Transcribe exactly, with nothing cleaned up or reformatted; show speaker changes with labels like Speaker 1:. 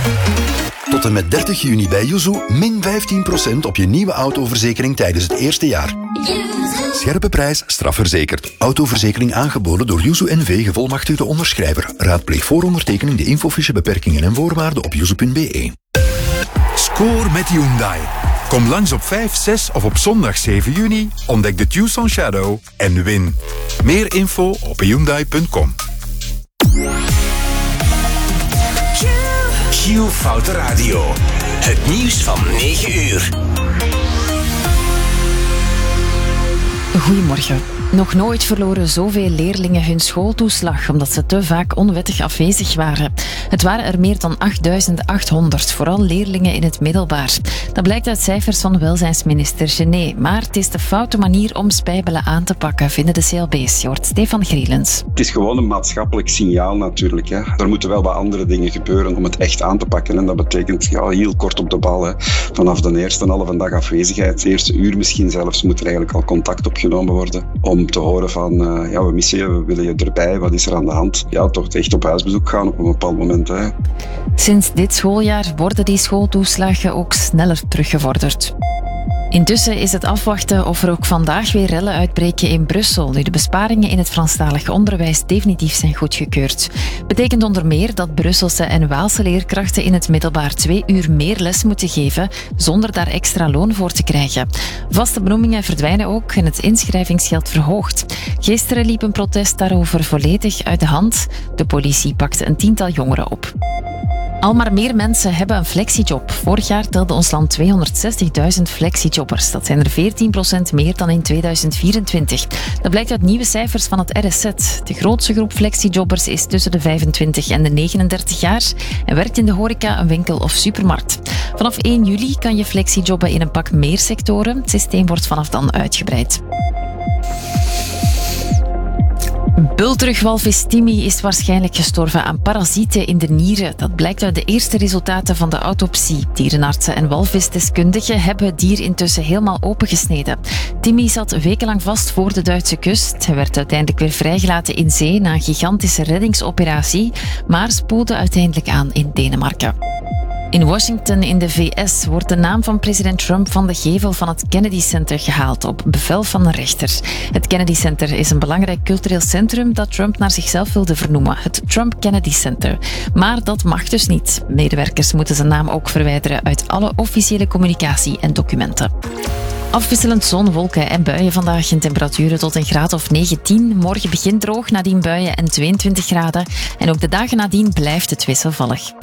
Speaker 1: Tot en met dertig juni bij Yuzu min vijftien procent op je nieuwe autoverzekering tijdens het eerste jaar. Scherpe prijs, strafverzekerd. Autoverzekering aangeboden door Yuzu N V, gevolmachtigde onderschrijver. Raadpleeg voor ondertekening de infofiche, beperkingen en voorwaarden op yuzu punt b e.
Speaker 2: Score met Hyundai. Kom langs op vijf, zes of op zondag zeven juni. Ontdek de Tucson Shadow en win. Meer info op hyundai punt com.
Speaker 3: Q Foute Radio. Het nieuws van negen uur.
Speaker 4: Goedemorgen. Nog nooit verloren zoveel leerlingen hun schooltoeslag omdat ze te vaak onwettig afwezig waren. Het waren er meer dan achtduizend achthonderd, vooral leerlingen in het middelbaar. Dat blijkt uit cijfers van welzijnsminister Genet. Maar het is de foute manier om spijbelen aan te pakken, vinden de C L B's. Je hoort Stefan Grielens.
Speaker 5: Het is gewoon een maatschappelijk signaal natuurlijk. Hè. Er moeten wel wat andere dingen gebeuren om het echt aan te pakken. En dat betekent ja, heel kort op de bal. Hè. Vanaf de eerste halve dag afwezigheid, de eerste uur misschien zelfs, moet er eigenlijk al contact opgenomen worden. Om te horen van, uh, ja, we missen je, we willen je erbij, wat is er aan de hand? Ja, toch echt op huisbezoek gaan op een bepaald moment. Hè.
Speaker 4: Sinds dit schooljaar worden die schooltoeslagen ook sneller teruggevorderd. Intussen is het afwachten of er ook vandaag weer rellen uitbreken in Brussel, nu de besparingen in het Franstalig onderwijs definitief zijn goedgekeurd. Betekent onder meer dat Brusselse en Waalse leerkrachten in het middelbaar twee uur meer les moeten geven, zonder daar extra loon voor te krijgen. Vaste benoemingen verdwijnen ook en het inschrijvingsgeld verhoogt. Gisteren liep een protest daarover volledig uit de hand. De politie pakte een tiental jongeren op. Al maar meer mensen hebben een flexijob. Vorig jaar telde ons land tweehonderdzestigduizend flexijobbers. Dat zijn er veertien procent meer dan in tweeduizend vierentwintig. Dat blijkt uit nieuwe cijfers van het R S Z. De grootste groep flexijobbers is tussen de vijfentwintig en de negenendertig jaar en werkt in de horeca, een winkel of supermarkt. Vanaf één juli kan je flexijobben in een pak meer sectoren. Het systeem wordt vanaf dan uitgebreid. Bultrugwalvis Timmy is waarschijnlijk gestorven aan parasieten in de nieren. Dat blijkt uit de eerste resultaten van de autopsie. Dierenartsen en walvisdeskundigen hebben het dier intussen helemaal opengesneden. Timmy zat wekenlang vast voor de Duitse kust. Hij werd uiteindelijk weer vrijgelaten in zee na een gigantische reddingsoperatie, maar spoelde uiteindelijk aan in Denemarken. In Washington in de V S wordt de naam van president Trump van de gevel van het Kennedy Center gehaald op bevel van een rechter. Het Kennedy Center is een belangrijk cultureel centrum dat Trump naar zichzelf wilde vernoemen, het Trump Kennedy Center. Maar dat mag dus niet. Medewerkers moeten zijn naam ook verwijderen uit alle officiële communicatie en documenten. Afwisselend zon, wolken en buien vandaag in temperaturen tot een graad of negentien. Morgen begint droog, nadien buien en tweeëntwintig graden. En ook de dagen nadien blijft het wisselvallig.